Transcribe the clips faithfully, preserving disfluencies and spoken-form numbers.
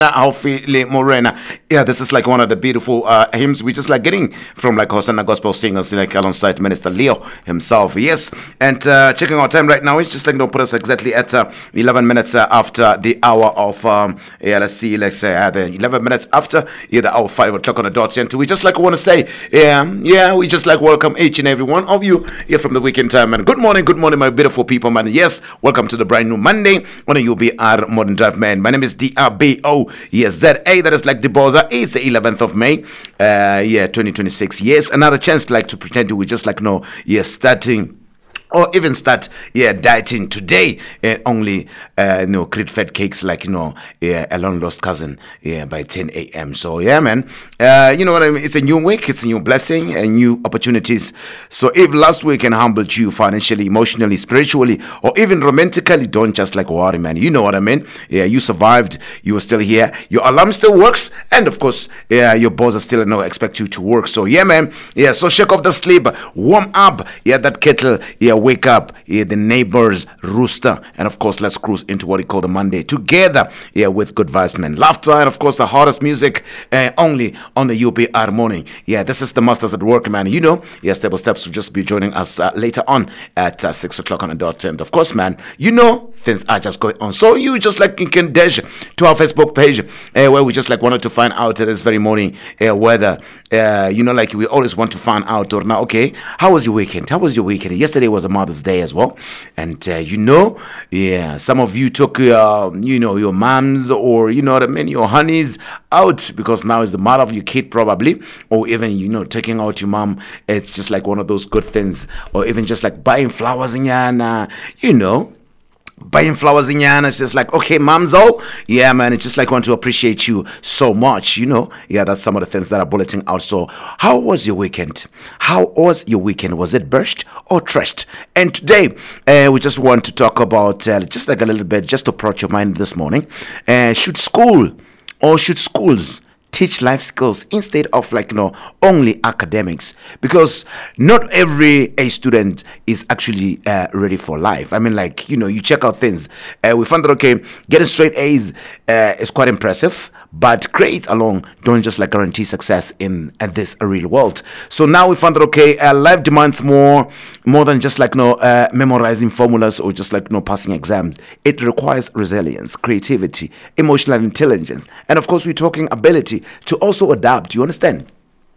Alfie Morena. Yeah, this is like one of the beautiful uh, hymns we just like getting from like Hosanna Gospel Singers, like alongside Minister Leo himself. Yes, and uh, checking our time right now, it's just like no put us exactly at uh, eleven minutes uh, after the hour of um, yeah. Let's see, let's say uh, the eleven minutes after yeah the hour five o'clock on the dot. And we just like want to say yeah yeah we just like welcome each and every one of you here from the weekend time. And good morning, good morning, my beautiful people, man. Yes, welcome to the brand new Monday on a U B R Modern Drive, man. My name is D R B O. Yes, Z A, that is like Deboza. It's the eleventh of May, uh, yeah, twenty twenty-six. Yes, another chance to like to pretend we just like no, yeah, starting or even start yeah dieting today and only uh you know create fat cakes like you know yeah a long lost cousin yeah by ten a.m. So yeah, man, uh you know what I mean, it's a new week, it's a new blessing and new opportunities. So if last week can humbled you financially, emotionally, spiritually, or even romantically, don't just like worry, man. You know what I mean. Yeah, you survived, you are still here, your alarm still works, and of course yeah your boss are still you know expect you to work. So yeah, man, yeah, so shake off the sleep, warm up yeah that kettle, yeah wake up, yeah, the neighbors rooster, and of course let's cruise into what we call the Monday together, yeah, with good vibes, man, laughter, and of course the hottest music uh, only on the U B R morning. Yeah, this is the Masters at Work, man. You know, yeah, Stable Steps will just be joining us uh, later on at uh, six o'clock on the dot. And of course, man, you know things are just going on, so you just like you can dash to our Facebook page uh, where we just like wanted to find out uh, this very morning uh, whether uh, you know like we always want to find out or now. Okay, how was your weekend? How was your weekend? Yesterday was a Mother's Day as well, and uh, you know, yeah, some of you took uh, you know your moms or you know what I mean, your honeys out because now is the mother of your kid probably, or even you know taking out your mom. It's just like one of those good things, or even just like buying flowers in yana, you know. Buying flowers in Yana, it's just like, okay, momzo, yeah, man, it's just like want to appreciate you so much, you know. Yeah, that's some of the things that are bulleting out. So, how was your weekend? How was your weekend? Was it burst or trashed? And today, uh, we just want to talk about uh, just like a little bit, just to approach your mind this morning. Uh, should school or should schools teach life skills instead of like you know only academics, because not every a student is actually uh, ready for life. I mean, like you know you check out things, uh, we found that okay, getting straight A's uh, is quite impressive, but grades alone don't just like guarantee success in uh, this real world. So now we found that okay, uh, life demands more more than just like you know uh, memorizing formulas or just like you know passing exams. It requires resilience, creativity, emotional intelligence, and of course we're talking ability to also adapt. You understand?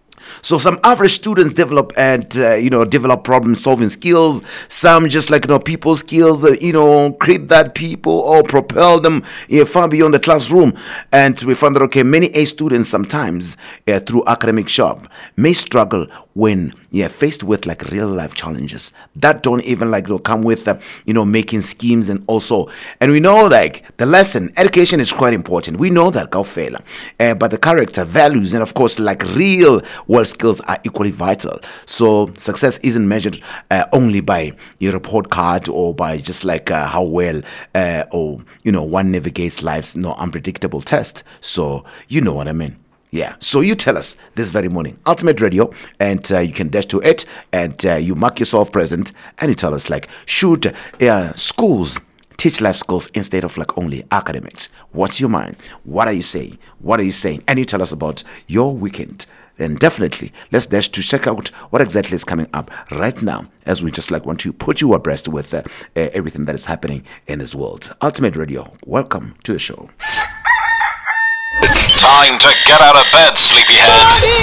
So some average students develop and uh, you know develop problem solving skills. Some just like you know people skills, uh, you know create that people or propel them uh, far beyond the classroom. And we found that okay, many A students sometimes uh, through academic job may struggle when yeah faced with like real life challenges that don't even like you know, come with uh, you know making schemes. And also, and we know like the lesson education is quite important. We know that go fail, uh, but the character, values, and of course like real world skills are equally vital. So success isn't measured uh, only by your report card or by just like uh, how well uh, or you know one navigates life's no unpredictable test. So you know what I mean. Yeah, so you tell us this very morning, Ultimate Radio, and uh, you can dash to it, and uh, you mark yourself present, and you tell us like, should uh, schools teach life skills instead of like only academics? What's your mind? What are you saying? What are you saying? And you tell us about your weekend. Then definitely let's dash to check out what exactly is coming up right now, as we just like want to put you abreast with uh, uh, everything that is happening in this world. Ultimate Radio, welcome to the show. Time to get out of bed, sleepyhead.